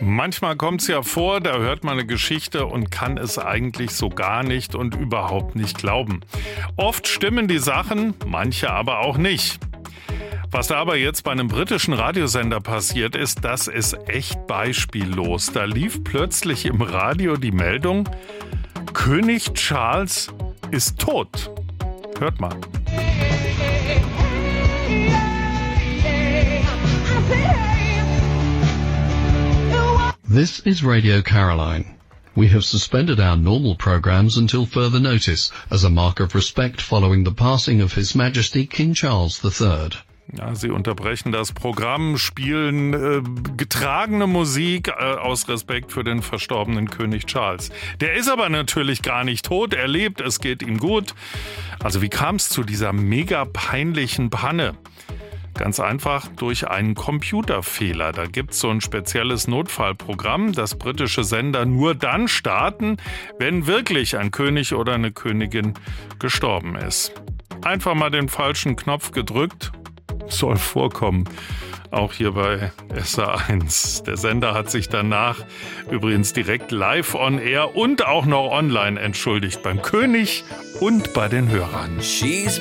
Manchmal kommt es ja vor, da hört man eine Geschichte und kann es eigentlich so gar nicht und überhaupt nicht glauben. Oft stimmen die Sachen, manche aber auch nicht. Was da aber jetzt bei einem britischen Radiosender passiert ist, das ist echt beispiellos. Da lief plötzlich im Radio die Meldung, König Charles ist tot. Hört mal. This is Radio Caroline. We have suspended our normal programs until further notice, as a mark of respect following the passing of His Majesty King Charles III. Ja, sie unterbrechen das Programm, spielen getragene Musik aus Respekt für den verstorbenen König Charles. Der ist aber natürlich gar nicht tot, er lebt, es geht ihm gut. Also wie kam es zu dieser mega peinlichen Panne? Ganz einfach durch einen Computerfehler. Da gibt es so ein spezielles Notfallprogramm, das britische Sender nur dann starten, wenn wirklich ein König oder eine Königin gestorben ist. Einfach mal den falschen Knopf gedrückt, soll vorkommen. Auch hier bei SA1. Der Sender hat sich danach übrigens direkt live on air und auch noch online entschuldigt beim König und bei den Hörern. She's